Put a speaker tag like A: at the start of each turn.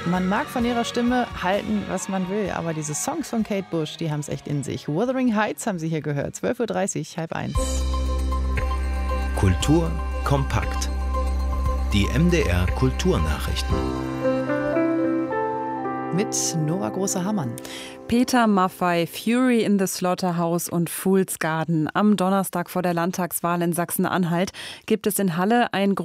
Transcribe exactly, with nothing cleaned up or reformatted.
A: Man mag von ihrer Stimme halten, was man will, aber diese Songs von Kate Bush, die haben es echt in sich. Wuthering Heights haben Sie hier gehört, zwölf Uhr dreißig, halb eins.
B: Kultur kompakt. Die M D R Kulturnachrichten.
A: Mit Nora Große-Hammann.
C: Peter Maffay, Fury in the Slaughterhouse und Fool's Garden. Am Donnerstag vor der Landtagswahl in Sachsen-Anhalt gibt es in Halle ein